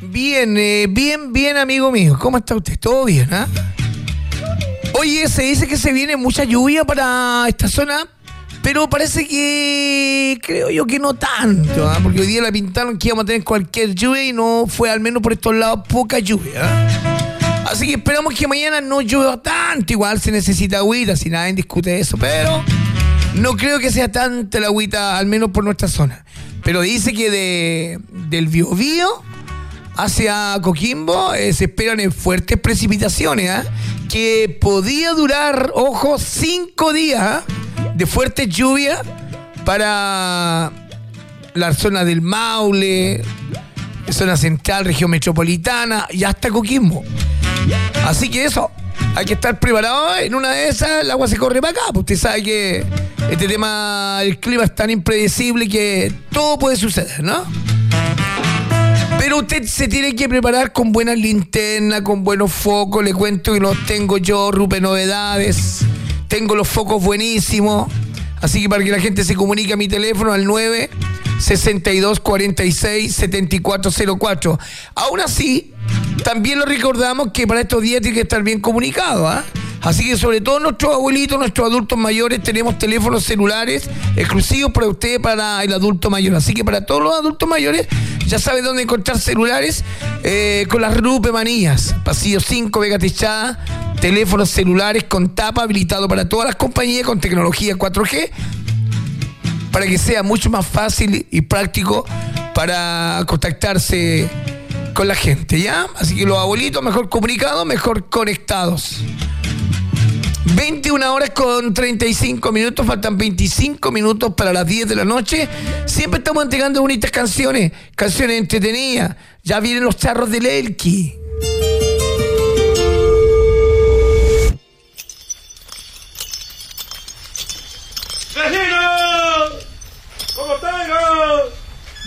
Bien, bien, amigo mío. ¿Cómo está usted? ¿Todo bien, ah? Oye, se dice que se viene mucha lluvia para esta zona, pero parece que creo yo que no tanto, ¿ah? Porque hoy día la pintaron que íbamos a tener cualquier lluvia y no fue, al menos por estos lados, poca lluvia, ¿ah? Así que esperamos que mañana no llueva tanto. Igual se necesita agüita, si nadie discute eso, pero no creo que sea tanta la agüita, al menos por nuestra zona. Pero dice que del Biobío hacia Coquimbo se esperan fuertes precipitaciones, ¿eh? Que podía durar, ojo, 5 días, ¿eh? De fuertes lluvias para la zona del Maule, zona central, región metropolitana y hasta Coquimbo. Así que eso, hay que estar preparado. En una de esas el agua se corre para acá, porque usted sabe que este tema del clima es tan impredecible que todo puede suceder, ¿no? Pero usted se tiene que preparar con buenas linternas, con buenos focos. Le cuento que los tengo yo, Rupe Novedades. Tengo los focos buenísimos. Así que para que la gente se comunique a mi teléfono al 9-6246-7404. Aún así, también lo recordamos que para estos días tiene que estar bien comunicado, ¿ah? Así que sobre todo nuestros abuelitos, nuestros adultos mayores, tenemos teléfonos celulares exclusivos para usted, para el adulto mayor. Así que para todos los adultos mayores, ya sabe dónde encontrar celulares con las Rupe Manías. Pasillo 5, Vega Techada, teléfonos celulares con tapa habilitado para todas las compañías con tecnología 4G, para que sea mucho más fácil y práctico para contactarse con la gente, ¿ya? Así que los abuelitos, mejor comunicados, mejor conectados. 21 horas con 35 minutos, faltan 25 minutos para las 10 de la noche. Siempre estamos entregando bonitas canciones entretenidas. Ya vienen los charros del Elqui. ¡Vecinos! ¿Cómo están?